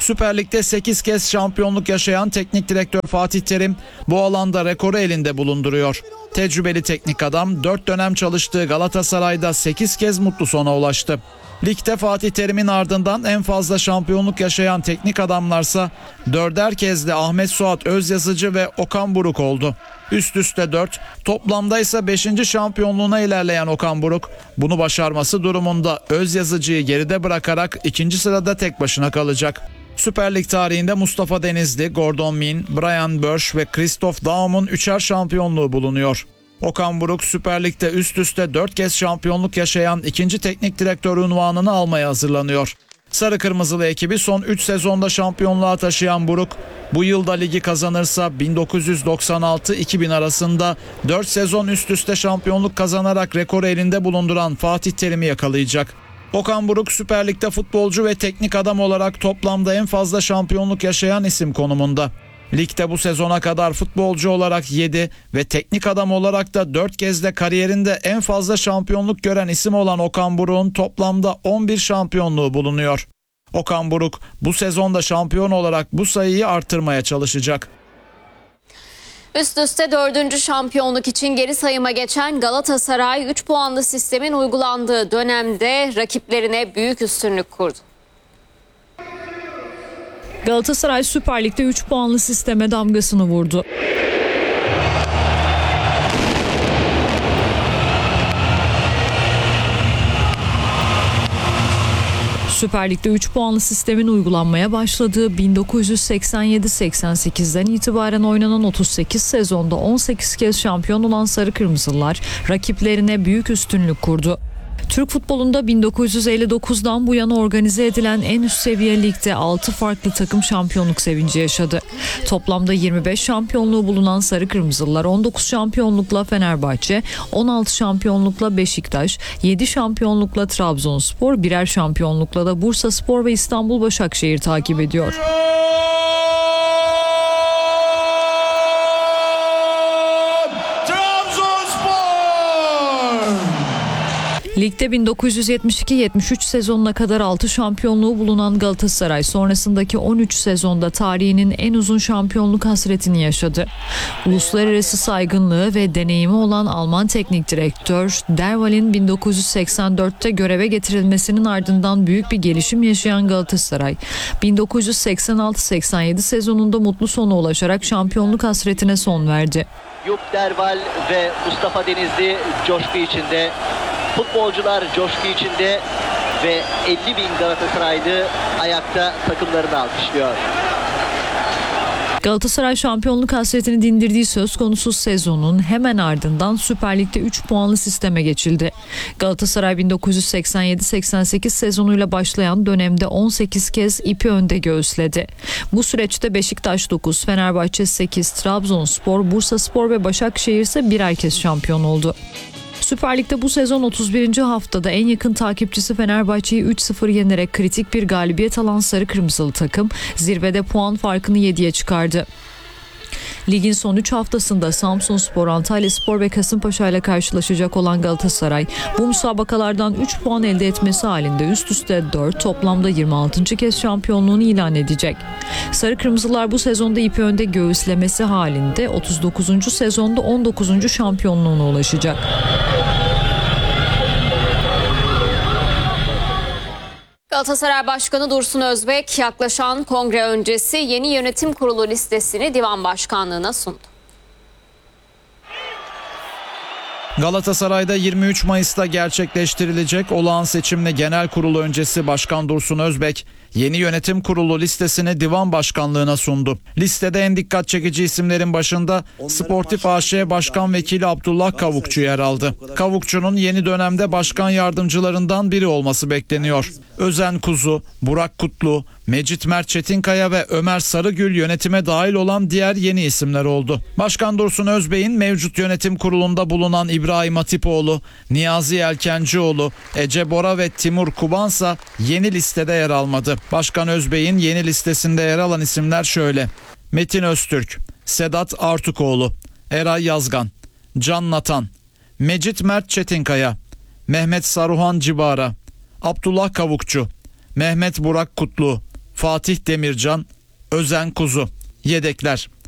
Süper Lig'de 8 kez şampiyonluk yaşayan teknik direktör Fatih Terim bu alanda rekoru elinde bulunduruyor. Tecrübeli teknik adam 4 dönem çalıştığı Galatasaray'da 8 kez mutlu sona ulaştı. Ligde Fatih Terim'in ardından en fazla şampiyonluk yaşayan teknik adamlarsa 4'er kez de Ahmet Suat Özyazıcı ve Okan Buruk oldu. Üst üste 4, toplamda ise 5. şampiyonluğuna ilerleyen Okan Buruk bunu başarması durumunda Özyazıcı'yı geride bırakarak 2. sırada tek başına kalacak. Süper Lig tarihinde Mustafa Denizli, Gordon Min, Brian Börsch ve Christoph Daum'un 3'er şampiyonluğu bulunuyor. Okan Buruk Süper Lig'de üst üste 4 kez şampiyonluk yaşayan 2. teknik direktör unvanını almaya hazırlanıyor. Sarı Kırmızılı ekibi son 3 sezonda şampiyonluğa taşıyan Buruk, bu yılda ligi kazanırsa 1996-2000 arasında 4 sezon üst üste şampiyonluk kazanarak rekoru elinde bulunduran Fatih Terim'i yakalayacak. Okan Buruk Süper Lig'de futbolcu ve teknik adam olarak toplamda en fazla şampiyonluk yaşayan isim konumunda. Ligde bu sezona kadar futbolcu olarak 7 ve teknik adam olarak da 4 kez de kariyerinde en fazla şampiyonluk gören isim olan Okan Buruk'un toplamda 11 şampiyonluğu bulunuyor. Okan Buruk bu sezonda şampiyon olarak bu sayıyı artırmaya çalışacak. Üst üste 4. şampiyonluk için geri sayıma geçen Galatasaray 3 puanlı sistemin uygulandığı dönemde rakiplerine büyük üstünlük kurdu. Galatasaray Süper Lig'de 3 puanlı sisteme damgasını vurdu. Süper Lig'de 3 puanlı sistemin uygulanmaya başladığı 1987-88'den itibaren oynanan 38 sezonda 18 kez şampiyon olan Sarı Kırmızılar rakiplerine büyük üstünlük kurdu. Türk futbolunda 1959'dan bu yana organize edilen en üst seviye ligde 6 farklı takım şampiyonluk sevinci yaşadı. Toplamda 25 şampiyonluğu bulunan Sarı Kırmızılar 19 şampiyonlukla Fenerbahçe, 16 şampiyonlukla Beşiktaş, 7 şampiyonlukla Trabzonspor, birer şampiyonlukla da Bursaspor ve İstanbul Başakşehir takip ediyor. Ligde 1972-73 sezonuna kadar 6 şampiyonluğu bulunan Galatasaray sonrasındaki 13 sezonda tarihinin en uzun şampiyonluk hasretini yaşadı. Uluslararası saygınlığı ve deneyimi olan Alman teknik direktör Derval'in 1984'te göreve getirilmesinin ardından büyük bir gelişim yaşayan Galatasaray, 1986-87 sezonunda mutlu sona ulaşarak şampiyonluk hasretine son verdi. Yup Derval ve Mustafa Denizli coşku içinde. Futbolcular coşku içinde ve 50 bin Galatasaraylı ayakta takımlarını alkışlıyor. Galatasaray şampiyonluk hasretini dindirdiği söz konusu sezonun hemen ardından Süper Lig'de 3 puanlı sisteme geçildi. Galatasaray 1987-88 sezonuyla başlayan dönemde 18 kez ipi önde göğüsledi. Bu süreçte Beşiktaş 9, Fenerbahçe 8, Trabzonspor, Bursaspor ve Başakşehir ise birer kez şampiyon oldu. Süper Lig'de bu sezon 31. haftada en yakın takipçisi Fenerbahçe'yi 3-0 yenerek kritik bir galibiyet alan Sarı Kırmızılı takım zirvede puan farkını 7'ye çıkardı. Ligin son 3 haftasında Samsunspor, Antalyaspor ve Kasımpaşa ile karşılaşacak olan Galatasaray bu müsabakalardan 3 puan elde etmesi halinde üst üste 4 toplamda 26. kez şampiyonluğunu ilan edecek. Sarı Kırmızılar bu sezonda ipi önde göğüslemesi halinde 39. sezonda 19. şampiyonluğuna ulaşacak. Galatasaray Başkanı Dursun Özbek yaklaşan kongre öncesi yeni yönetim kurulu listesini Divan Başkanlığı'na sundu. Galatasaray'da 23 Mayıs'ta gerçekleştirilecek olağan seçimle genel kurulu öncesi Başkan Dursun Özbek yeni yönetim kurulu listesini Divan Başkanlığı'na sundu. Listede en dikkat çekici isimlerin başında Sportif AŞ Başkan Vekili Abdullah Kavukçu yer aldı. Kavukçu'nun yeni dönemde başkan yardımcılarından biri olması bekleniyor. Özen Kuzu, Burak Kutlu, Mecit Mert Çetinkaya ve Ömer Sarıgül yönetime dahil olan diğer yeni isimler oldu. Başkan Dursun Özbek'in mevcut yönetim kurulunda bulunan İbrahim Hatipoğlu, Niyazi Yelkencioğlu, Ece Bora ve Timur Kubansa yeni listede yer almadı. Başkan Özbek'in yeni listesinde yer alan isimler şöyle: Metin Öztürk, Sedat Artukoğlu, Eray Yazgan, Can Natan, Mecit Mert Çetinkaya, Mehmet Saruhan Cibara, Abdullah Kavukçu, Mehmet Burak Kutlu, Fatih Demircan, Özen Kuzu. Yedekler: